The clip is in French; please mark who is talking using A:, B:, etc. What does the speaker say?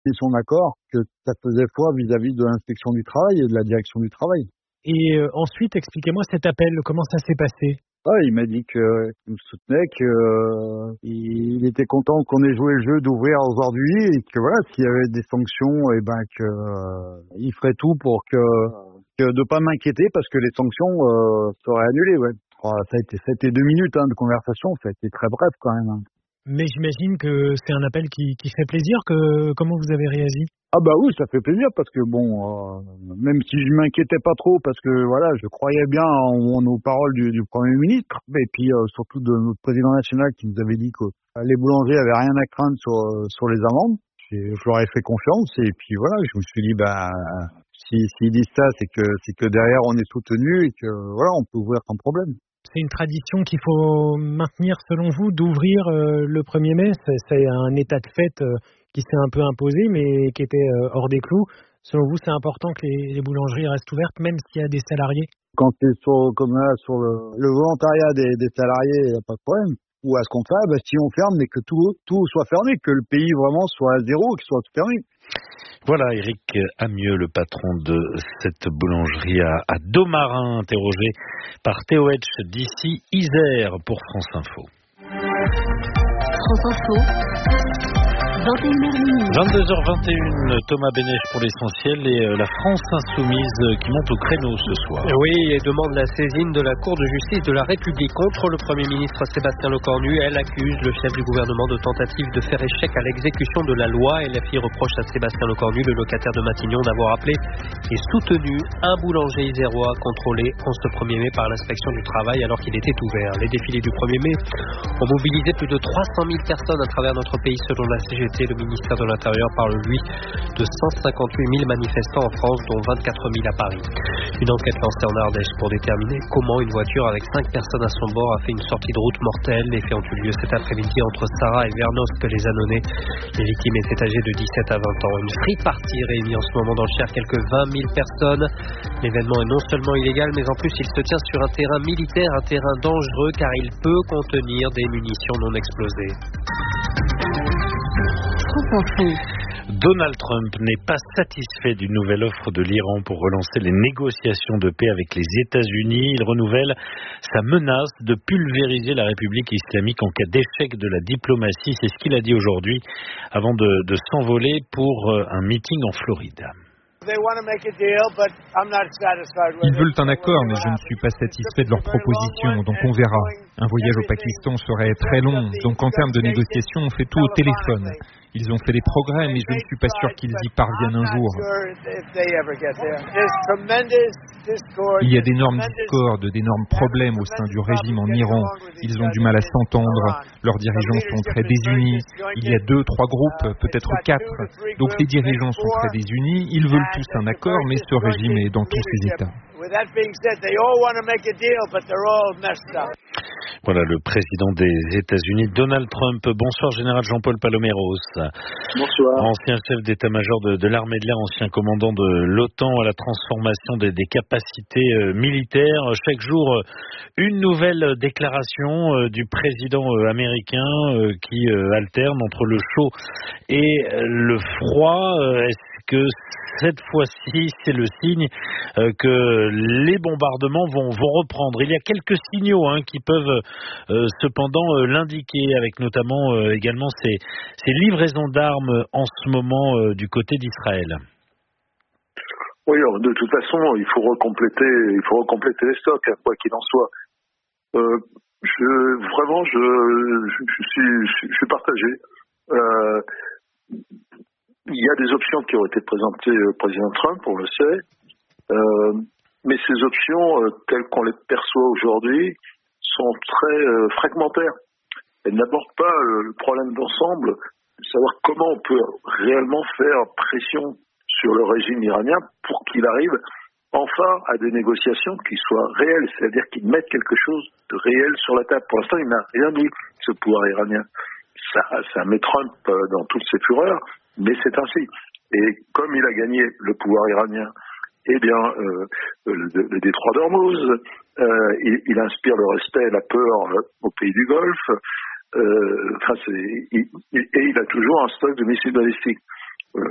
A: son accord que ça faisait foi vis-à-vis de l'inspection du travail et de la direction du travail.
B: Et ensuite, expliquez-moi cet appel, comment ça s'est passé?
A: Il m'a dit qu'il me soutenait, qu'il était content qu'on ait joué le jeu d'ouvrir aujourd'hui et que voilà, s'il y avait des sanctions, il ferait tout pour de pas m'inquiéter parce que les sanctions seraient annulées. Ouais. Ça a été 2 minutes de conversation, ça a été très bref quand même.
B: Mais j'imagine que c'est un appel qui fait plaisir. Comment vous avez réagi?
A: Oui, ça fait plaisir parce que même si je m'inquiétais pas trop parce que voilà, je croyais bien aux paroles du Premier ministre et puis surtout de notre président national qui nous avait dit que les boulangers avaient rien à craindre sur les amendes. Je leur ai fait confiance et puis voilà, je me suis dit s'ils disent ça, c'est que derrière on est soutenu et que voilà, on peut ouvrir sans problème.
B: C'est une tradition qu'il faut maintenir selon vous, d'ouvrir le 1er mai. C'est un état de fait qui s'est un peu imposé, mais qui était hors des clous. Selon vous, c'est important que les boulangeries restent ouvertes, même s'il y a des salariés?
A: Quand c'est comme là, sur le volontariat des salariés, il n'y a pas de problème. Ou à ce contraire, si on ferme, mais que tout soit fermé, que le pays vraiment soit à zéro, qu'il soit tout fermé.
C: Voilà, Éric Amieux, le patron de cette boulangerie à Domarin, interrogé par Théo Etch d'ici Isère pour France Info.
D: France Info.
C: 22h21, Thomas Bénèche pour l'essentiel et la France insoumise qui monte au créneau ce soir.
E: Oui, et demande la saisine de la Cour de justice de la République contre le Premier ministre Sébastien Lecornu. Elle accuse le chef du gouvernement de tentative de faire échec à l'exécution de la loi. LFI reproche à Sébastien Lecornu, le locataire de Matignon, d'avoir appelé et soutenu un boulanger isérois contrôlé en ce 1er mai par l'inspection du travail alors qu'il était ouvert. Les défilés du 1er mai ont mobilisé plus de 300 000 personnes à travers notre pays selon la CGT. Le ministère de l'Intérieur parle, lui, de 158 000 manifestants en France, dont 24 000 à Paris. Une enquête lancée en Ardèche pour déterminer comment une voiture avec 5 personnes à son bord a fait une sortie de route mortelle. Les faits ont eu lieu cet après-midi entre Sarrat et Vernosque, les Annonay. Les victimes étaient âgées de 17 à 20 ans. Une free party réunit en ce moment dans le Cher quelques 20 000 personnes. L'événement est non seulement illégal, mais en plus il se tient sur un terrain militaire, un terrain dangereux, car il peut contenir des munitions non explosées.
C: Donald Trump n'est pas satisfait d'une nouvelle offre de l'Iran pour relancer les négociations de paix avec les États-Unis. Il renouvelle sa menace de pulvériser la République islamique en cas d'échec de la diplomatie. C'est ce qu'il a dit aujourd'hui avant de s'envoler pour un meeting en Floride.
F: Ils veulent un accord, mais je ne suis pas satisfait de leur proposition, donc on verra. Un voyage au Pakistan serait très long, donc en termes de négociation, on fait tout au téléphone. Ils ont fait des progrès, mais je ne suis pas sûr qu'ils y parviennent un jour. Il y a d'énormes discordes, d'énormes problèmes au sein du régime en Iran. Ils ont du mal à s'entendre, leurs dirigeants sont très désunis. Il y a 2, 3 groupes, peut-être 4. Donc les dirigeants sont très désunis, ils veulent tous un accord, mais ce régime est dans tous ses états.
C: Voilà le président des États-Unis, Donald Trump. Bonsoir, général Jean-Paul Paloméros.
G: Bonsoir.
C: Ancien chef d'état-major de l'armée de l'air, ancien commandant de l'OTAN à la transformation des capacités militaires. Chaque jour, une nouvelle déclaration du président américain qui alterne entre le chaud et le froid. Est-ce que cette fois-ci, c'est le signe que les bombardements vont reprendre? Il y a quelques signaux qui peuvent cependant l'indiquer, avec notamment également ces livraisons d'armes en ce moment du côté d'Israël.
G: Oui, alors, de toute façon, il faut recompléter les stocks, quoi qu'il en soit. Je suis partagé. Il y a des options qui ont été présentées au président Trump, on le sait, mais ces options, telles qu'on les perçoit aujourd'hui, sont très fragmentaires. Elles n'abordent pas le problème d'ensemble, de savoir comment on peut réellement faire pression sur le régime iranien pour qu'il arrive enfin à des négociations qui soient réelles, c'est-à-dire qu'il mette quelque chose de réel sur la table. Pour l'instant, il n'a rien dit, ce pouvoir iranien. Ça met Trump dans toutes ses fureurs, mais c'est ainsi. Et comme il a gagné le pouvoir iranien, eh bien, le détroit d'Ormuz, il inspire le respect et la peur aux pays du Golfe, et il a toujours un stock de missiles balistiques.